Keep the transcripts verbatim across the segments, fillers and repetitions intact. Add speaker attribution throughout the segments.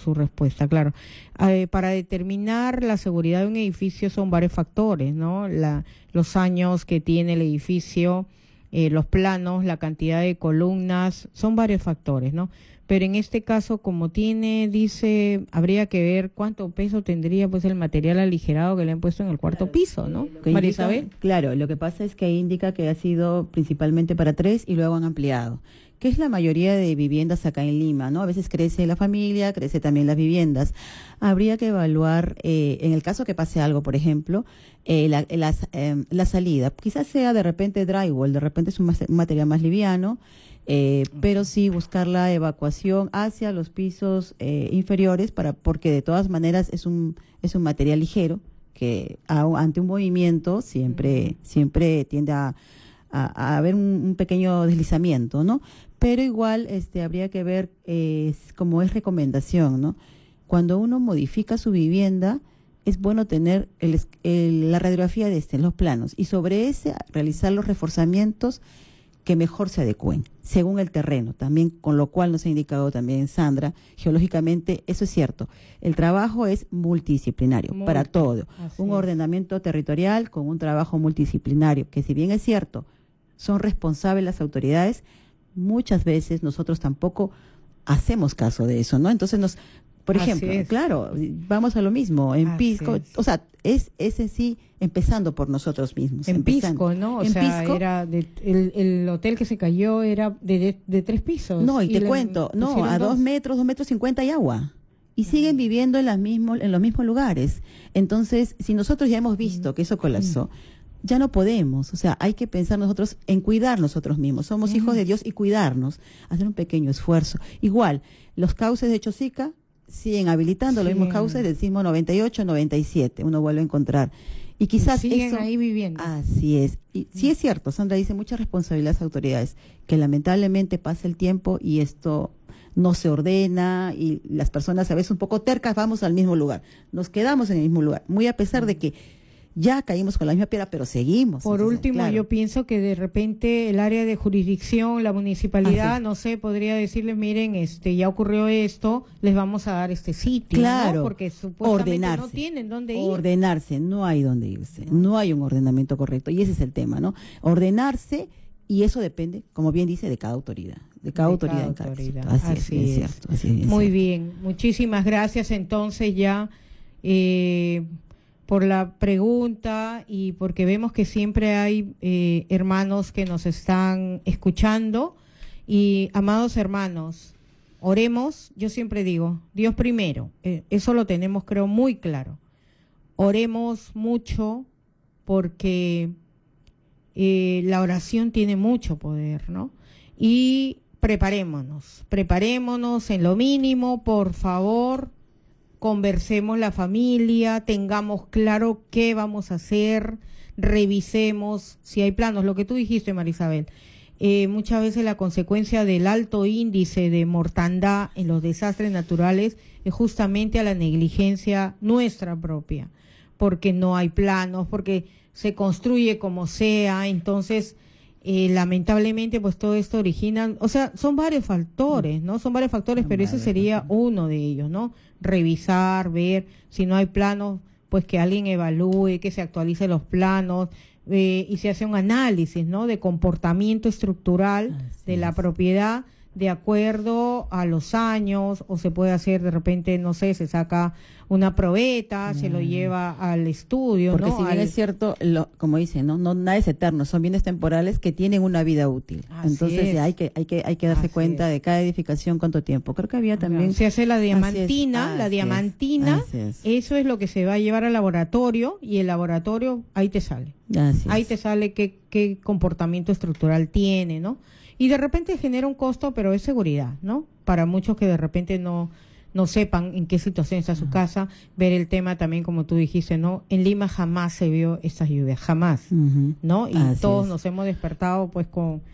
Speaker 1: su respuesta, claro. Eh, para determinar la seguridad de un edificio son varios factores, ¿no? La, los años que tiene el edificio, eh, los planos, la cantidad de columnas, son varios factores, ¿no? Pero en este caso, como tiene, dice, habría que ver cuánto peso tendría pues el material aligerado que le han puesto en el cuarto
Speaker 2: claro,
Speaker 1: piso, ¿no?
Speaker 2: Que
Speaker 1: María
Speaker 2: indica,
Speaker 1: Isabel.
Speaker 2: Claro, lo que pasa es que ahí indica que ha sido principalmente para tres y luego han ampliado, que es la mayoría de viviendas acá en Lima, ¿no? A veces crece la familia, crece también las viviendas. Habría que evaluar, eh, en el caso que pase algo, por ejemplo, eh, la, la, eh, la salida. Quizás sea de repente drywall, de repente es un, mas- un material más liviano, Eh, pero sí buscar la evacuación hacia los pisos eh, inferiores para porque de todas maneras es un es un material ligero que a, ante un movimiento siempre siempre tiende a, a, a haber un, un pequeño deslizamiento, ¿no? Pero igual este habría que ver eh, como es recomendación, ¿no? Cuando uno modifica su vivienda es bueno tener el, el, la radiografía de este, los planos y sobre ese realizar los reforzamientos que mejor se adecúen, según el terreno, también con lo cual nos ha indicado también Sandra, geológicamente eso es cierto, el trabajo es multidisciplinario, Multi, para todo, un es. ordenamiento territorial con un trabajo multidisciplinario, que si bien es cierto, son responsables las autoridades, muchas veces nosotros tampoco hacemos caso de eso, ¿no? Entonces nos, por ejemplo, claro, vamos a lo mismo, en Así Pisco, es. o sea, es, es en sí empezando por nosotros mismos.
Speaker 1: En
Speaker 2: empezando.
Speaker 1: Pisco, ¿no? O
Speaker 2: en
Speaker 1: sea,
Speaker 2: Pisco,
Speaker 1: era de, el, el hotel que se cayó era de, de, de tres pisos.
Speaker 2: No, y, y te le, cuento, no, a dos, dos metros, dos metros cincuenta hay agua. Y ah. siguen viviendo en, las mismos, en los mismos lugares. Entonces, si nosotros ya hemos visto que eso colapsó, ya no podemos. O sea, hay que pensar nosotros en cuidar nosotros mismos. Somos uh-huh. hijos de Dios y cuidarnos, hacer un pequeño esfuerzo. Igual, los cauces de Chosica siguen habilitando sí. los mismos cauces del sismo noventa y ocho, noventa y siete. Uno vuelve a encontrar. Y quizás
Speaker 1: y siguen
Speaker 2: eso,
Speaker 1: ahí viviendo.
Speaker 2: Así es. Y sí es cierto, Sandra dice, mucha responsabilidad a las autoridades, que lamentablemente pasa el tiempo y esto no se ordena y las personas a veces un poco tercas vamos al mismo lugar. Nos quedamos en el mismo lugar, muy a pesar de que ya caímos con la misma piedra, pero seguimos.
Speaker 1: Por entonces, último, claro. yo pienso que de repente el área de jurisdicción, la municipalidad, no sé, podría decirles, miren, este ya ocurrió esto, les vamos a dar este sitio,
Speaker 2: claro,
Speaker 1: ¿no? Porque supuestamente
Speaker 2: ordenarse,
Speaker 1: no tienen dónde ir.
Speaker 2: Ordenarse, no hay dónde irse, no. no hay un ordenamiento correcto, y ese es el tema, ¿no? Ordenarse, y eso depende, como bien dice, de cada autoridad, de cada
Speaker 1: de
Speaker 2: autoridad
Speaker 1: cada
Speaker 2: en cada
Speaker 1: autoridad. Así,
Speaker 2: así,
Speaker 1: así
Speaker 2: es,
Speaker 1: es.
Speaker 2: Cierto, así es bien
Speaker 1: Muy
Speaker 2: cierto.
Speaker 1: bien, muchísimas gracias entonces ya eh, por la pregunta y porque vemos que siempre hay eh, hermanos que nos están escuchando. Y amados hermanos, oremos, yo siempre digo, Dios primero, eh, eso lo tenemos creo muy claro. Oremos mucho porque eh, la oración tiene mucho poder, ¿no? Y preparémonos, preparémonos en lo mínimo, por favor. Conversemos la familia, tengamos claro qué vamos a hacer, revisemos si hay planos, lo que tú dijiste, María Isabel, eh, muchas veces la consecuencia del alto índice de mortandad en los desastres naturales es justamente a la negligencia nuestra propia, porque no hay planos, porque se construye como sea, entonces eh, lamentablemente pues todo esto origina, o sea, son varios factores, ¿no? Son varios factores, pero ese sería uno de ellos, ¿no? Revisar, ver, si no hay planos, pues que alguien evalúe, que se actualicen los planos eh, y se hace un análisis, ¿no? De comportamiento estructural Así de es. la propiedad de acuerdo a los años, o se puede hacer de repente, no sé, se saca una probeta, mm. se lo lleva al estudio,
Speaker 2: porque
Speaker 1: ¿no?
Speaker 2: si bien
Speaker 1: al...
Speaker 2: es cierto, lo, como dicen, no, no nada es eterno, son bienes temporales que tienen una vida útil. Así Entonces es. hay que hay que hay que darse Así cuenta es. de cada edificación cuánto tiempo. Creo que había también
Speaker 1: se hace la diamantina, la diamantina, es. eso es lo que se va a llevar al laboratorio y el laboratorio ahí te sale.
Speaker 2: Así
Speaker 1: ahí
Speaker 2: es.
Speaker 1: te sale qué qué comportamiento estructural tiene, ¿no? Y de repente genera un costo, pero es seguridad, ¿no? Para muchos que de repente no no sepan en qué situación está su uh-huh. casa, ver el tema también, como tú dijiste, ¿no? En Lima jamás se vio estas lluvias, jamás, uh-huh. ¿no? Y Así todos es. nos hemos despertado, pues, con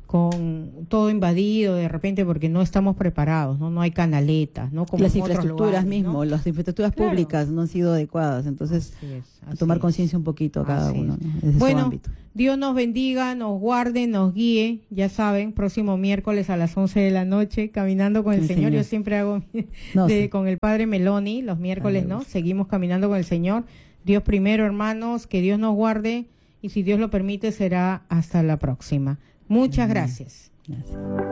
Speaker 1: con todo invadido de repente porque no estamos preparados, no no hay canaletas, no como
Speaker 2: las
Speaker 1: en otros
Speaker 2: infraestructuras
Speaker 1: lugares,
Speaker 2: mismo,
Speaker 1: ¿no?
Speaker 2: las infraestructuras
Speaker 1: Claro.
Speaker 2: públicas no han sido adecuadas, entonces
Speaker 1: Así es,
Speaker 2: a
Speaker 1: así
Speaker 2: tomar
Speaker 1: es.
Speaker 2: conciencia un poquito cada
Speaker 1: Así
Speaker 2: uno,
Speaker 1: es.
Speaker 2: ¿no? Desde su
Speaker 1: Bueno,
Speaker 2: ámbito.
Speaker 1: Dios nos bendiga, nos guarde, nos guíe, ya saben, próximo miércoles a las once de la noche, caminando con el,
Speaker 2: El
Speaker 1: Señor.
Speaker 2: Señor.
Speaker 1: Yo siempre hago
Speaker 2: No,
Speaker 1: de-
Speaker 2: sí.
Speaker 1: con el Padre Meloni los miércoles,
Speaker 2: Ay,
Speaker 1: ¿no?
Speaker 2: Dios.
Speaker 1: Seguimos caminando con el Señor. Dios primero, hermanos, que Dios nos guarde y si Dios lo permite será hasta la próxima. Muchas
Speaker 2: Amén.
Speaker 1: gracias.
Speaker 2: Gracias.